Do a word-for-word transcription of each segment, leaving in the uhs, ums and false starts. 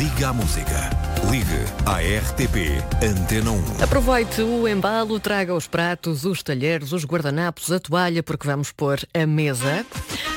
Liga à música. Ligue à R T P Antena um. Aproveite o embalo, traga os pratos, os talheres, os guardanapos, a toalha, porque vamos pôr a mesa.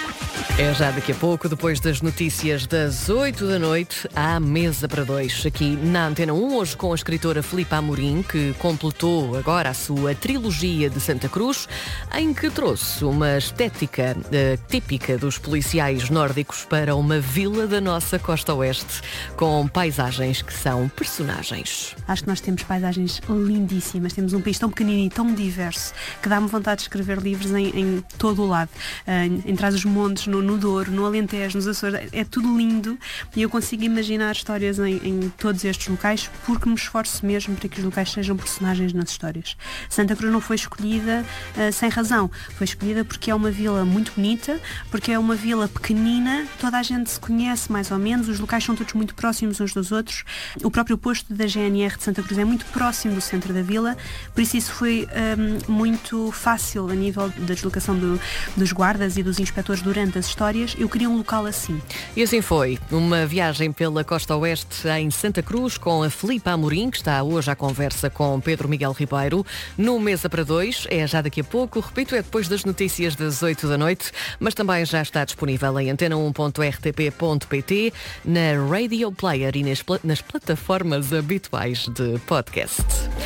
É já daqui a pouco, depois das notícias das oito da noite, há mesa para dois aqui na Antena um, hoje com a escritora Filipa Amorim, que completou agora a sua trilogia de Santa Cruz, em que trouxe uma estética uh, típica dos policiais nórdicos para uma vila da nossa costa oeste, com paisagens que são personagens. Acho que nós temos paisagens lindíssimas, temos um país tão pequenino e tão diverso, que dá-me vontade de escrever livros em, em todo o lado, uh, em Trás-os-Montes, no no Douro, no Alentejo, nos Açores, é tudo lindo e eu consigo imaginar histórias em, em todos estes locais porque me esforço mesmo para que os locais sejam personagens nas histórias. Santa Cruz não foi escolhida uh, sem razão, foi escolhida porque é uma vila muito bonita, porque é uma vila pequenina, toda a gente se conhece mais ou menos, os locais são todos muito próximos uns dos outros, o próprio posto da G N R de Santa Cruz é muito próximo do centro da vila, por isso isso foi um, muito fácil a nível da deslocação do, dos guardas e dos inspectores durante as histórias. Eu queria um local assim. E assim foi, uma viagem pela costa oeste em Santa Cruz com a Filipa Amorim, que está hoje à conversa com Pedro Miguel Ribeiro, no Mesa para Dois. É já daqui a pouco, repito, é depois das notícias das oito da noite, mas também já está disponível em antena um ponto r t p ponto p t, na Radio Player e nas, pl- nas plataformas habituais de podcast.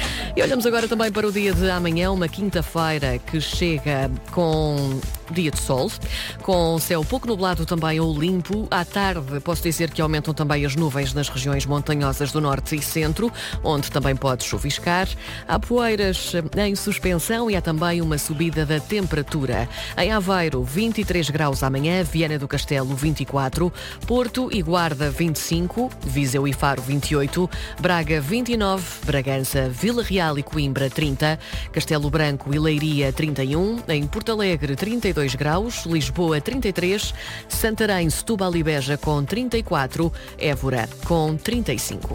E olhamos agora também para o dia de amanhã, uma quinta-feira que chega com dia de sol, com céu pouco nublado também ou limpo. À tarde posso dizer que aumentam também as nuvens nas regiões montanhosas do norte e centro, onde também pode chuviscar. Há poeiras em suspensão e há também uma subida da temperatura. Em Aveiro, vinte e três graus amanhã, Viana do Castelo, vinte e quatro, Porto e Guarda, vinte e cinco, Viseu e Faro, vinte e oito, Braga, vinte e nove, Bragança, Vila Real e Coimbra, trinta, Castelo Branco e Leiria, trinta e um, em Porto Alegre, trinta e dois graus, Lisboa, trinta e três, Santarém, Setúbal e Beja com trinta e quatro, Évora com trinta e cinco.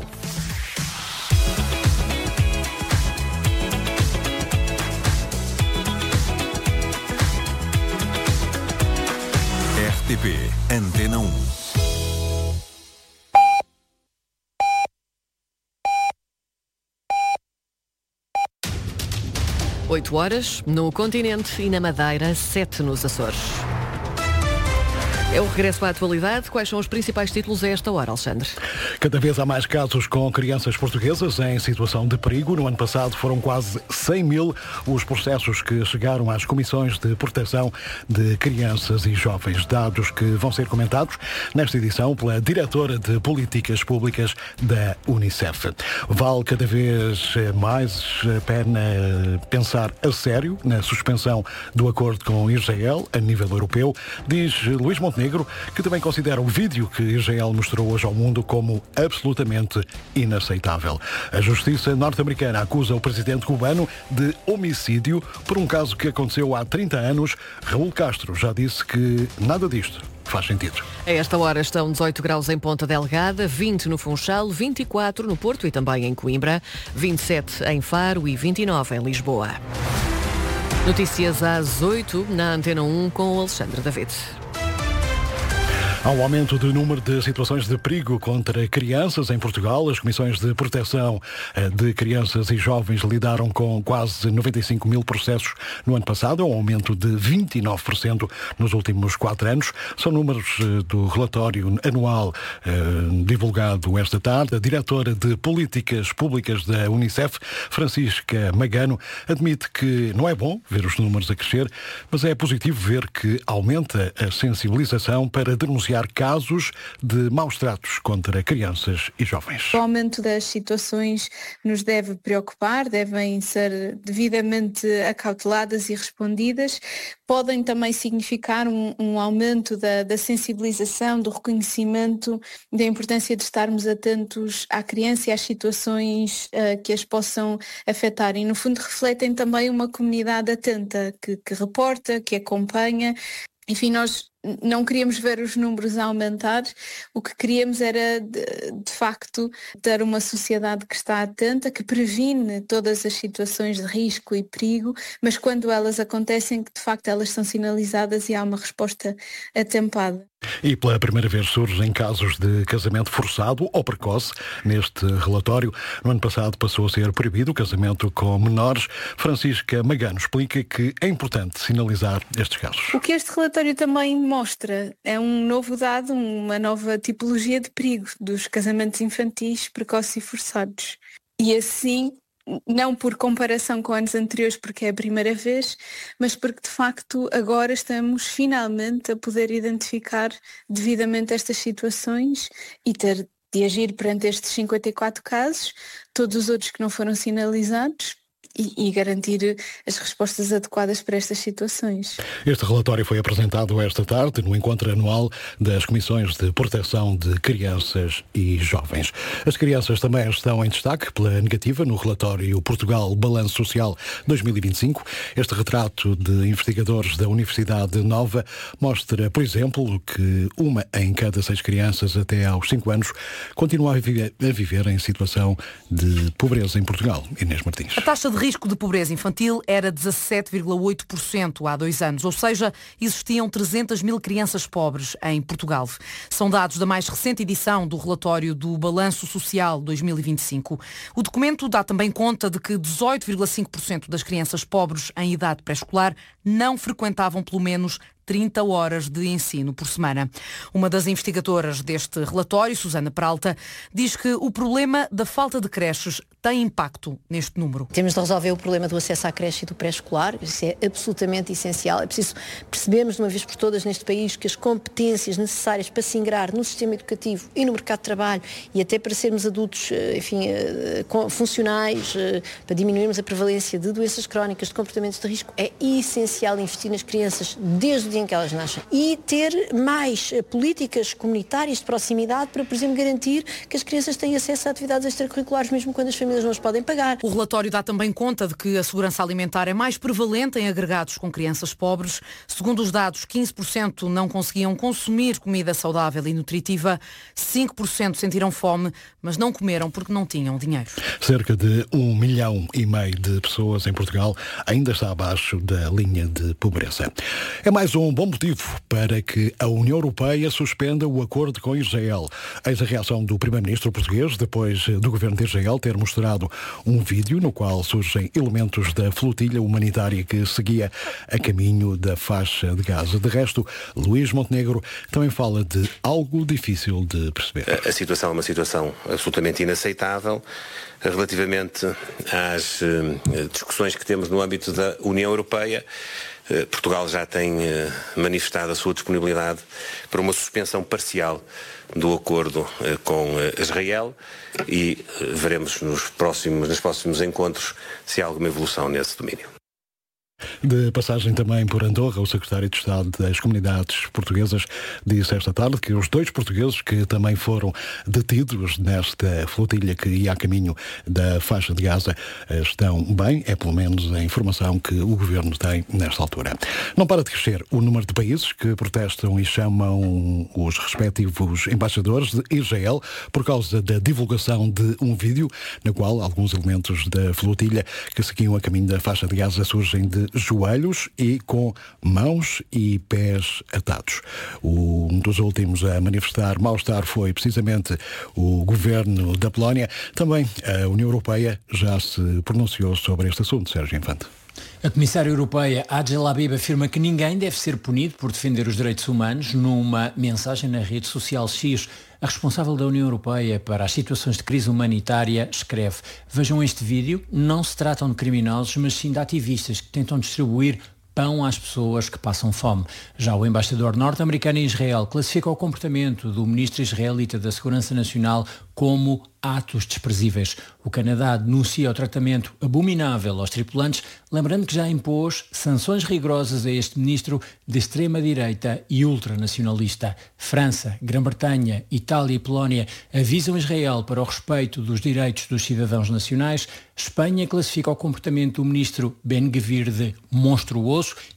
R T P Antena um. oito horas no continente e na Madeira, sete nos Açores. É o regresso à atualidade. Quais são os principais títulos a esta hora, Alexandre? Cada vez há mais casos com crianças portuguesas em situação de perigo. No ano passado foram quase cem mil os processos que chegaram às comissões de proteção de crianças e jovens. Dados que vão ser comentados nesta edição pela diretora de Políticas Públicas da Unicef. Vale cada vez mais a pena pensar a sério na suspensão do acordo com Israel a nível europeu, diz Luís Montenegro, que também considera o vídeo que Israel mostrou hoje ao mundo como absolutamente inaceitável. A justiça norte-americana acusa o presidente cubano de homicídio por um caso que aconteceu há trinta anos. Raul Castro já disse que nada disto faz sentido. A esta hora estão dezoito graus em Ponta Delgada, vinte no Funchal, vinte e quatro no Porto e também em Coimbra, vinte e sete em Faro e vinte e nove em Lisboa. Notícias às oito na Antena um com o Alexandre David. Há um aumento do número de situações de perigo contra crianças em Portugal. As comissões de proteção de crianças e jovens lidaram com quase noventa e cinco mil processos no ano passado, um aumento de vinte e nove por cento nos últimos quatro anos. São números do relatório anual eh, divulgado esta tarde. A diretora de Políticas Públicas da Unicef, Francisca Magano, admite que não é bom ver os números a crescer, mas é positivo ver que aumenta a sensibilização para denunciar casos de maus tratos contra crianças e jovens. O aumento das situações nos deve preocupar, devem ser devidamente acauteladas e respondidas. Podem também significar um, um aumento da, da sensibilização, do reconhecimento da importância de estarmos atentos à criança e às situações uh, que as possam afetar. E, no fundo, refletem também uma comunidade atenta, que, que reporta, que acompanha. Enfim, nós não queríamos ver os números a aumentar, o que queríamos era, de, de facto, ter uma sociedade que está atenta, que previne todas as situações de risco e perigo, mas quando elas acontecem, que de facto elas são sinalizadas e há uma resposta atempada. E pela primeira vez surgem casos de casamento forçado ou precoce neste relatório. No ano passado passou a ser proibido o casamento com menores. Francisca Magano explica que é importante sinalizar estes casos. O que este relatório também mostra é um novo dado, uma nova tipologia de perigo dos casamentos infantis precoces e forçados. E assim, não por comparação com anos anteriores, porque é a primeira vez, mas porque de facto agora estamos finalmente a poder identificar devidamente estas situações e ter de agir perante estes cinquenta e quatro casos, todos os outros que não foram sinalizados, E, e garantir as respostas adequadas para estas situações. Este relatório foi apresentado esta tarde no encontro anual das Comissões de Proteção de Crianças e Jovens. As crianças também estão em destaque pela negativa no relatório Portugal Balanço Social dois mil e vinte e cinco. Este retrato de investigadores da Universidade Nova mostra, por exemplo, que uma em cada seis crianças até aos cinco anos continua a viver, a viver em situação de pobreza em Portugal. Inês Martins. A taxa de risco de pobreza infantil era dezassete vírgula oito por cento há dois anos, ou seja, existiam trezentas mil crianças pobres em Portugal. São dados da mais recente edição do relatório do Balanço Social dois mil e vinte e cinco. O documento dá também conta de que dezoito vírgula cinco por cento das crianças pobres em idade pré-escolar não frequentavam pelo menos trinta horas de ensino por semana. Uma das investigadoras deste relatório, Susana Peralta, diz que o problema da falta de creches tem impacto neste número. Temos de resolver o problema do acesso à creche e do pré-escolar. Isso é absolutamente essencial. É preciso percebermos de uma vez por todas neste país que as competências necessárias para se ingrar no sistema educativo e no mercado de trabalho e até para sermos adultos, enfim, funcionais, para diminuirmos a prevalência de doenças crónicas, de comportamentos de risco, é essencial investir nas crianças desde o dia em que elas nascem e ter mais políticas comunitárias de proximidade para, por exemplo, garantir que as crianças têm acesso a atividades extracurriculares mesmo quando as famílias não as podem pagar. O relatório dá também conta de que a segurança alimentar é mais prevalente em agregados com crianças pobres. Segundo os dados, quinze por cento não conseguiam consumir comida saudável e nutritiva, cinco por cento sentiram fome, mas não comeram porque não tinham dinheiro. Cerca de um milhão e meio de pessoas em Portugal ainda está abaixo da linha de pobreza. É mais um bom motivo para que a União Europeia suspenda o acordo com Israel. Eis a reação do primeiro-ministro português, depois do governo de Israel ter mostrado um vídeo no qual surgem elementos da flotilha humanitária que seguia a caminho da faixa de Gaza. De resto, Luís Montenegro também fala de algo difícil de perceber. A situação é uma situação absolutamente inaceitável relativamente às discussões que temos no âmbito da União Europeia. Portugal já tem manifestado a sua disponibilidade para uma suspensão parcial do acordo com Israel e veremos nos próximos, nos próximos encontros se há alguma evolução nesse domínio. De passagem também por Andorra, o secretário de Estado das Comunidades Portuguesas disse esta tarde que os dois portugueses que também foram detidos nesta flotilha que ia a caminho da faixa de Gaza estão bem, é pelo menos a informação que o governo tem nesta altura. Não para de crescer o número de países que protestam e chamam os respectivos embaixadores de Israel por causa da divulgação de um vídeo no qual alguns elementos da flotilha que seguiam a caminho da faixa de Gaza surgem de joelhos e com mãos e pés atados. Um dos últimos a manifestar mal-estar foi precisamente o governo da Polónia. Também a União Europeia já se pronunciou sobre este assunto. Sérgio Infante. A Comissária Europeia Adjel Habib afirma que ninguém deve ser punido por defender os direitos humanos. Numa mensagem na rede social X, a responsável da União Europeia para as situações de crise humanitária escreve: vejam este vídeo, não se tratam de criminosos, mas sim de ativistas que tentam distribuir pão às pessoas que passam fome. Já o embaixador norte-americano em Israel classifica o comportamento do ministro israelita da Segurança Nacional como atos desprezíveis. O Canadá denuncia o tratamento abominável aos tripulantes, lembrando que já impôs sanções rigorosas a este ministro de extrema-direita e ultranacionalista. França, Grã-Bretanha, Itália e Polónia avisam Israel para o respeito dos direitos dos cidadãos nacionais. Espanha classifica o comportamento do ministro Ben-Gvir de monstruoso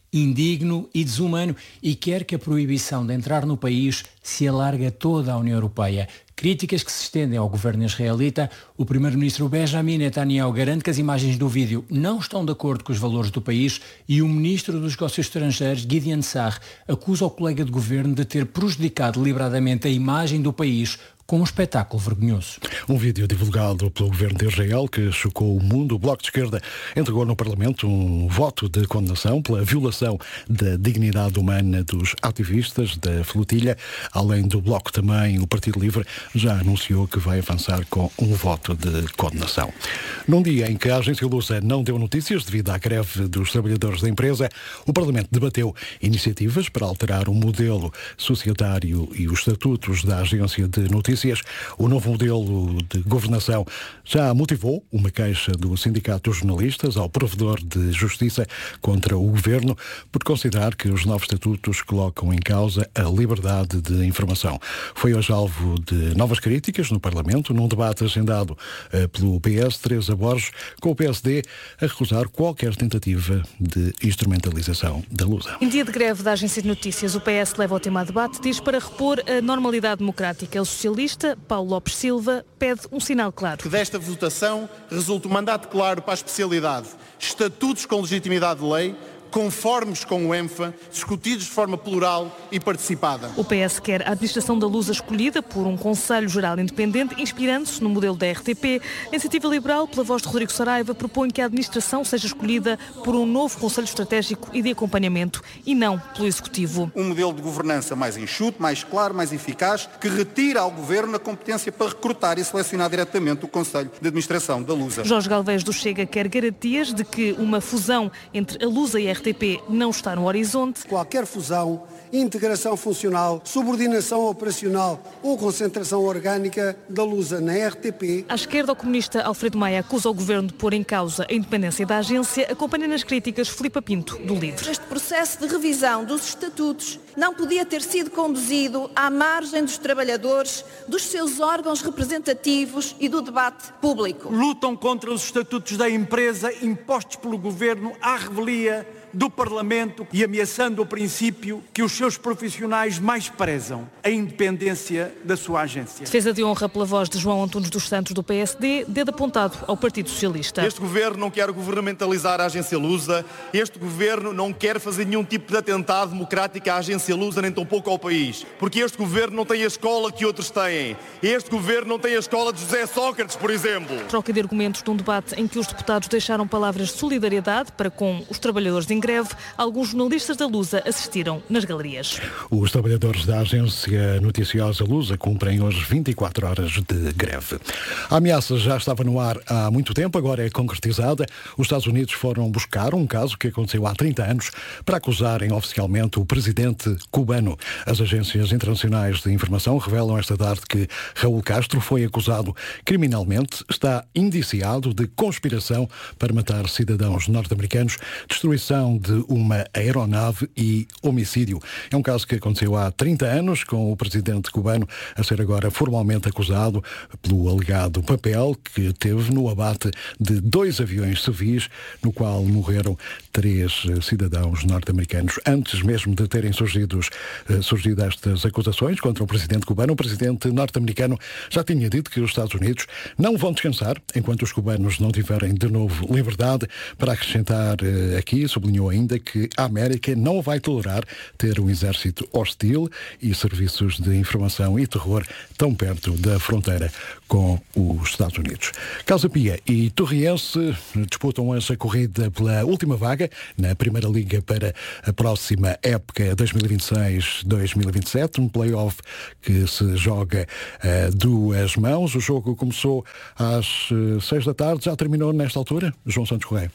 indigno e desumano e quer que a proibição de entrar no país se alargue a toda a União Europeia. Críticas que se estendem ao governo israelita. O primeiro-ministro Benjamin Netanyahu garante que as imagens do vídeo não estão de acordo com os valores do país e o ministro dos Negócios Estrangeiros, Gideon Sa'ar, acusa o colega de governo de ter prejudicado deliberadamente a imagem do país com um espetáculo vergonhoso. Um vídeo divulgado pelo governo de Israel que chocou o mundo. O Bloco de Esquerda entregou no Parlamento um voto de condenação pela violação da dignidade humana dos ativistas da flotilha. Além do Bloco, também o Partido Livre já anunciou que vai avançar com um voto de condenação. Num dia em que a agência Lusa não deu notícias devido à greve dos trabalhadores da empresa, o Parlamento debateu iniciativas para alterar o modelo societário e os estatutos da agência de notícias. O novo modelo de governação já motivou uma queixa do Sindicato dos Jornalistas ao Provedor de Justiça contra o Governo por considerar que os novos estatutos colocam em causa a liberdade de informação. Foi hoje alvo de novas críticas no Parlamento, num debate agendado pelo P S, Teresa Borges, com o P S D a recusar qualquer tentativa de instrumentalização da Lusa. Em dia de greve da Agência de Notícias, o P S leva o tema a debate, diz para repor a normalidade democrática. O socialista Paulo Lopes Silva pede um sinal claro. Que desta votação resulte um mandato claro para a especialidade. Estatutos com legitimidade de lei, conformes com o ENFA, discutidos de forma plural e participada. O P S quer a administração da Lusa escolhida por um Conselho Geral Independente, inspirando-se no modelo da R T P. A Iniciativa Liberal, pela voz de Rodrigo Saraiva, propõe que a administração seja escolhida por um novo Conselho Estratégico e de Acompanhamento e não pelo Executivo. Um modelo de governança mais enxuto, mais claro, mais eficaz, que retira ao Governo a competência para recrutar e selecionar diretamente o Conselho de Administração da Lusa. Jorge Galvez do Chega quer garantias de que uma fusão entre a Lusa e a R T P não está no horizonte. Qualquer fusão, integração funcional, subordinação operacional ou concentração orgânica da Lusa na R T P. À esquerda, o comunista Alfredo Maia acusa o governo de pôr em causa a independência da agência, acompanha nas críticas Filipa Pinto, do LIVRE. Este processo de revisão dos estatutos não podia ter sido conduzido à margem dos trabalhadores, dos seus órgãos representativos e do debate público. Lutam contra os estatutos da empresa impostos pelo governo à revelia do Parlamento e ameaçando o princípio que os seus profissionais mais prezam, a independência da sua agência. Defesa de honra pela voz de João Antunes dos Santos, do P S D, dedo apontado ao Partido Socialista. Este governo não quer governamentalizar a agência Lusa, este governo não quer fazer nenhum tipo de atentado democrático à agência Lusa, nem tampouco ao país, porque este governo não tem a escola que outros têm. Este governo não tem a escola de José Sócrates, por exemplo. Troca de argumentos num debate em que os deputados deixaram palavras de solidariedade para com os trabalhadores em greve, alguns jornalistas da Lusa assistiram nas galerias. Os trabalhadores da agência noticiosa Lusa cumprem hoje vinte e quatro horas de greve. A ameaça já estava no ar há muito tempo, agora é concretizada. Os Estados Unidos foram buscar um caso que aconteceu há trinta anos para acusarem oficialmente o presidente cubano. As agências internacionais de informação revelam esta tarde que Raul Castro foi acusado criminalmente, está indiciado de conspiração para matar cidadãos norte-americanos, destruição de uma aeronave e homicídio. É um caso que aconteceu há trinta anos, com o presidente cubano a ser agora formalmente acusado pelo alegado papel que teve no abate de dois aviões civis, no qual morreram três cidadãos norte-americanos. Antes mesmo de terem surgido, surgido estas acusações contra o presidente cubano, o presidente norte-americano já tinha dito que os Estados Unidos não vão descansar enquanto os cubanos não tiverem de novo liberdade. Para acrescentar aqui, sublinhou ainda que a América não vai tolerar ter um exército hostil e serviços de informação e terror tão perto da fronteira com os Estados Unidos. Casa Pia e Torriense disputam essa corrida pela última vaga na Primeira Liga para a próxima época dois mil e vinte e seis dois mil e vinte e sete, um play-off que se joga a duas mãos. O jogo começou às seis da tarde, já terminou nesta altura? João Santos Correia.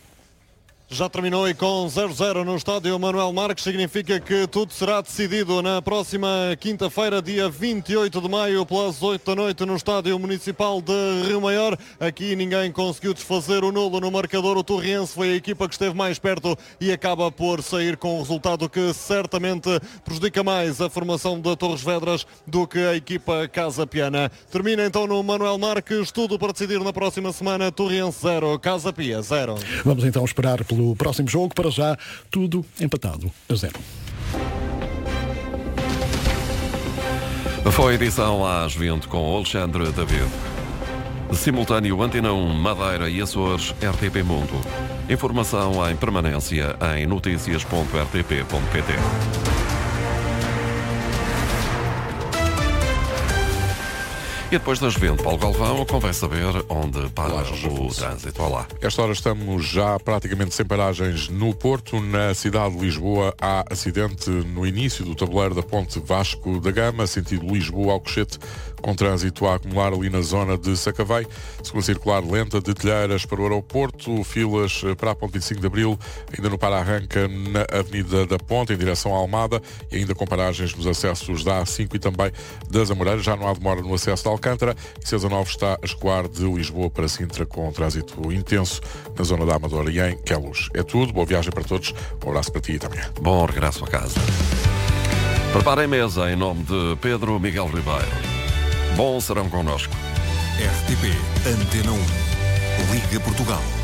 Já terminou e com zero a zero no estádio Manuel Marques, significa que tudo será decidido na próxima quinta-feira, dia vinte e oito de maio, pelas oito da noite, no estádio municipal de Rio Maior. Aqui ninguém conseguiu desfazer o nulo no marcador. O Torriense foi a equipa que esteve mais perto e acaba por sair com um resultado que certamente prejudica mais a formação de Torres Vedras do que a equipa Casa Piana. Termina então no Manuel Marques, tudo para decidir na próxima semana. Torriense zero, Casa Pia zero. Vamos então esperar pelo do próximo jogo. Para já, tudo empatado a zero. Foi a edição às vinte com Alexandre David. Simultâneo Antena um, Madeira e Açores, R T P Mundo. Informação em permanência em notícias ponto r t p ponto p t. E depois das vinte, Paulo Galvão, convém saber onde para Olá, o trânsito. Olá. Esta hora estamos já praticamente sem paragens no Porto. Na cidade de Lisboa há acidente no início do tabuleiro da ponte Vasco da Gama, sentido Lisboa-Alcochete, com trânsito a acumular ali na zona de Sacavém. Segunda circular lenta de Telheiras para o aeroporto, filas para a ponte vinte e cinco de Abril, ainda no para-arranca na Avenida da Ponte, em direção à Almada, e ainda com paragens nos acessos da A cinco e também das Amoreiras. Já não há demora no acesso de Alcântara, e C dezanove está a escoar de Lisboa para Sintra, com trânsito intenso na zona da Amadora e em Queluz. É tudo, boa viagem para todos, um abraço para ti e também. Bom regresso a casa. Preparem mesa em nome de Pedro Miguel Ribeiro. Bom serão connosco. R T P Antena um. Liga Portugal.